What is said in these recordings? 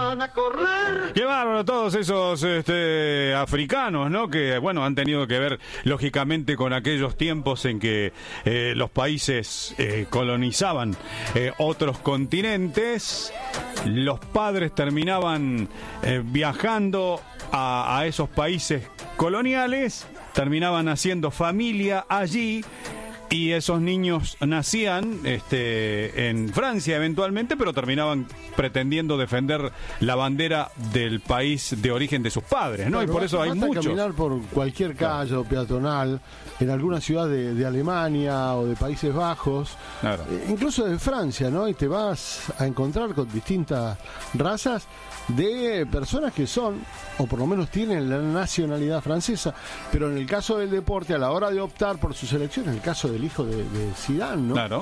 van a correr. Qué bárbaro todos esos africanos, ¿no? Que, bueno, han tenido que ver, lógicamente, con aquellos tiempos en que los países colonizaban otros continentes. Los padres terminaban viajando a esos países coloniales, terminaban haciendo familia allí. Y esos niños nacían en Francia eventualmente, pero terminaban pretendiendo defender la bandera del país de origen de sus padres, ¿no? Claro, y por eso hay muchos. Caminar por cualquier calle o peatonal en alguna ciudad de Alemania o de Países Bajos, claro. Incluso de Francia, ¿no? Y te vas a encontrar con distintas razas de personas que son, o por lo menos tienen la nacionalidad francesa, pero en el caso del deporte, a la hora de optar por su selección, en el caso del hijo de Zidane, ¿no? Claro.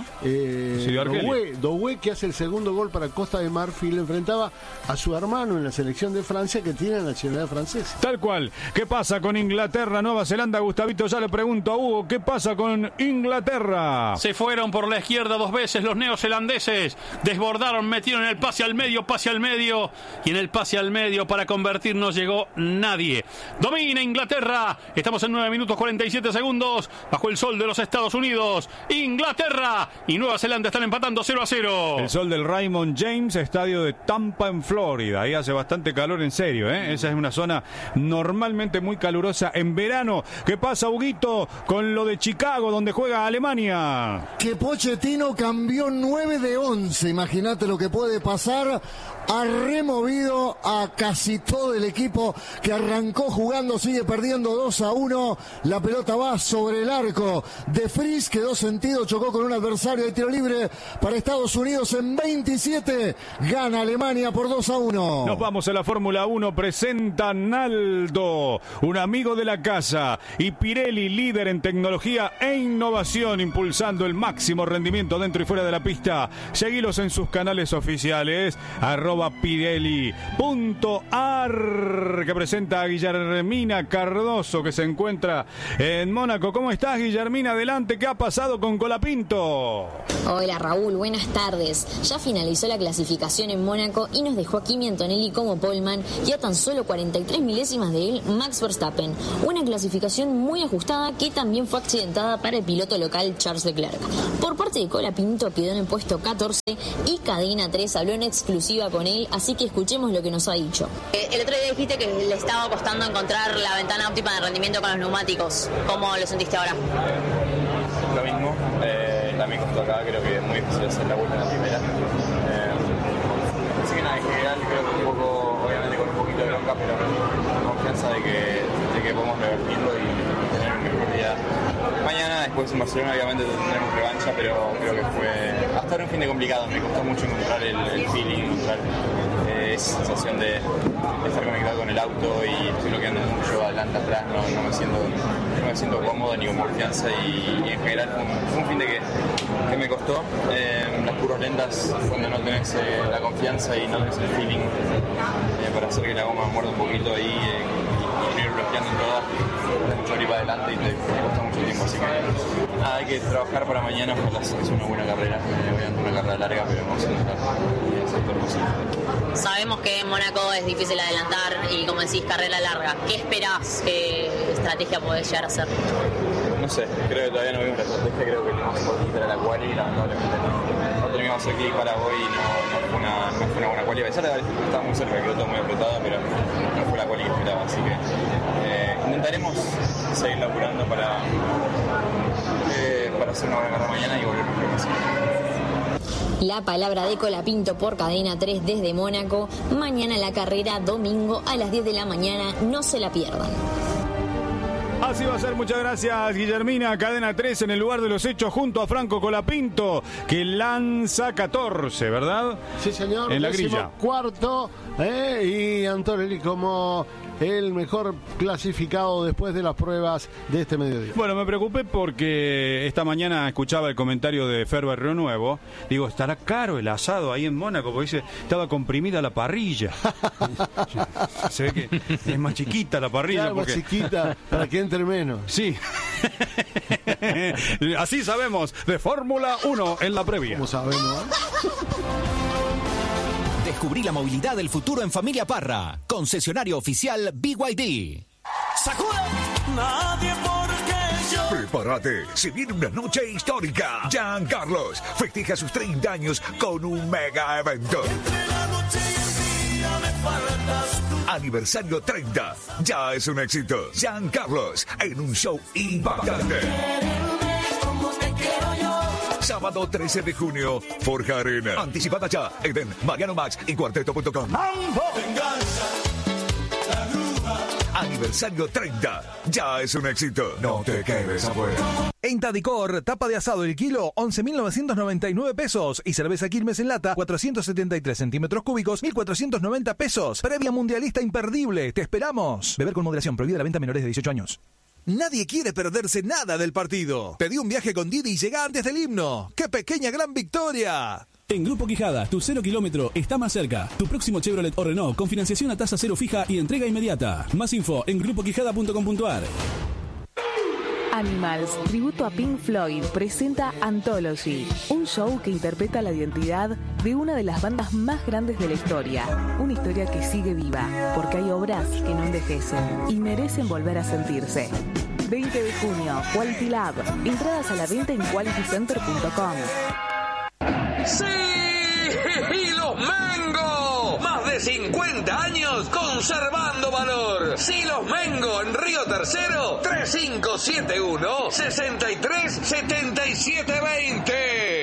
Doué, que hace el segundo gol para Costa de Marfil, enfrentaba a su hermano en la selección de Francia, que tiene nacionalidad francesa. Tal cual. ¿Qué pasa con Inglaterra, Nueva Zelanda? Gustavito, ya le pregunto a Hugo, ¿qué pasa con Inglaterra? Se fueron por la izquierda 2 veces los neozelandeses, desbordaron, metieron el pase al medio, y en el pase al medio para convertir no llegó nadie. Domina Inglaterra, estamos en 9 minutos 47 segundos, bajo el sol de los Estados Unidos. Inglaterra y Nueva Zelanda están empatando 0-0. El sol del Raymond James, estadio de Tampa en Florida. Ahí hace bastante calor, en serio, ¿eh? Esa es una zona normalmente muy calurosa en verano. ¿Qué pasa, Huguito, con lo de Chicago, donde juega Alemania? Que Pochettino cambió 9 de 11. Imagínate lo que puede pasar. Ha removido a casi todo el equipo que arrancó jugando, sigue perdiendo 2-1. La pelota va sobre el arco de Fries, quedó sentido, chocó con un adversario de tiro libre para Estados Unidos en 27. Gana Alemania por 2-1. Nos vamos a la Fórmula 1. Presenta Naldo, un amigo de la casa, y Pirelli, líder en tecnología e innovación, impulsando el máximo rendimiento dentro y fuera de la pista. Seguilos en sus canales oficiales, @pirelli.ar, que presenta a Guillermina Cardoso, que se encuentra en Mónaco. ¿Cómo estás, Guillermina? Adelante, ¿qué ha pasado con Colapinto? Hola, Raúl, buenas tardes. Ya finalizó la clasificación en Mónaco y nos dejó a Kimi Antonelli como poleman y a tan solo 43 milésimas de él, Max Verstappen. Una clasificación muy ajustada que también fue accidentada para el piloto local Charles Leclerc. Por parte de Colapinto quedó en el puesto 14 y Cadena 3 habló en exclusiva con él, así que escuchemos lo que nos ha dicho. El otro día dijiste que le estaba costando encontrar la ventana óptima de rendimiento con los neumáticos. ¿Cómo lo sentiste ahora? Lo mismo, también costó acá, creo que es muy difícil hacer la vuelta en la primera. Así que nada, en general creo que un poco, obviamente con un poquito de bronca, pero con confianza de que podemos revertirlo y tener un mejor día mañana. Después en Barcelona obviamente tendremos revancha, pero creo que fue hasta ahora un fin de complicado. Me costó mucho encontrar el feeling, encontrar esa sensación de estar conectado con el auto, y estoy bloqueando mucho adelante, atrás, no me siento cómodo ni con confianza, y en general fue un fin de que me costó. Las curvas lentas, cuando no tenés la confianza y no tenés el feeling para hacer que la goma muerda un poquito ahí y ir bloqueando en todas, tenés mucho grip adelante y te cuesta mucho tiempo, así que nada, hay que trabajar para mañana, ojalá sea una buena carrera. Obviamente una carrera larga, pero vamos a intentar hacer todo lo posible. Sabemos que en Mónaco es difícil adelantar y, como decís, carrera larga. ¿Qué esperás? ¿Qué estrategia podés llegar a hacer? No sé, creo que todavía no vimos la estrategia, creo que le más importante era la quali y lamentablemente no terminamos el clic para hoy, no fue una buena quali. A pesar de que estaba muy cerca, quedó todo muy apretado, pero no fue la quali que esperaba, así que intentaremos seguir laburando para hacer una buena carrera mañana y volver mejor que siempre. La palabra de Colapinto por Cadena 3 desde Mónaco. Mañana la carrera, domingo a las 10 de la mañana, no se la pierdan. Así va a ser, muchas gracias, Guillermina. Cadena 3 en el lugar de los hechos junto a Franco Colapinto, que lanza 14, ¿verdad? Sí, señor. En la grilla. Cuarto, y Antonelli como el mejor clasificado después de las pruebas de este mediodía. Bueno, me preocupé porque esta mañana escuchaba el comentario de Fer Barrio Nuevo. Digo, ¿estará caro el asado ahí en Mónaco? Porque dice, estaba comprimida la parrilla. Se ve que es más chiquita la parrilla. Claro, porque... más chiquita, para que entre menos. Sí. Así sabemos de Fórmula 1 en la previa. ¿Cómo sabemos? De Descubrí la movilidad del futuro en Familia Parra. Concesionario oficial BYD. ¡Sakura! Nadie porque yo. Prepárate, se viene una noche histórica. Giancarlos festeja sus 30 años con un mega evento. Entre la noche y el día me faltas tú. Aniversario 30. Ya es un éxito. Giancarlos en un show impactante. Como te quiero yo. Sábado 13 de junio, Forja Arena. Anticipada ya, Eden, Mariano Max y Cuarteto.com. ¡Mambo! Venganza, la grúa. Aniversario 30. Ya es un éxito. No te quedes afuera. En Tadicor, tapa de asado el kilo, 11.999 pesos. Y cerveza Quilmes en lata, 473 centímetros cúbicos, 1.490 pesos. Previa mundialista imperdible. Te esperamos. Beber con moderación. Prohibida la venta a menores de 18 años. Nadie quiere perderse nada del partido. Pedí un viaje con Didi y llega antes del himno. ¡Qué pequeña gran victoria! En Grupo Quijada, tu 0 kilómetro está más cerca. Tu próximo Chevrolet o Renault con financiación a tasa cero fija y entrega inmediata. Más info en grupoquijada.com.ar. Animals, tributo a Pink Floyd, presenta Anthology, un show que interpreta la identidad de una de las bandas más grandes de la historia. Una historia que sigue viva, porque hay obras que no envejecen y merecen volver a sentirse. 20 de junio, Quality Lab. Entradas a la venta en qualitycenter.com. ¡Sí! ¡Y los Mengo! Más de 50 años conservando valor. Silos Mengo en Río Tercero, 3571-637720.